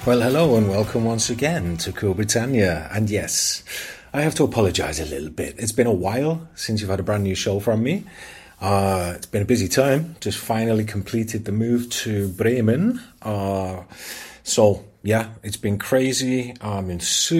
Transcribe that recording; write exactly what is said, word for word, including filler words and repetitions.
Well, hello and welcome once again to Cool Britannia. And yes, I have to apologize a little bit. It's been a while since you've had a brand new show from me. Uh, it's been a busy time. Just finally completed the move to Bremen. Uh, so, yeah, it's been crazy. I'm in super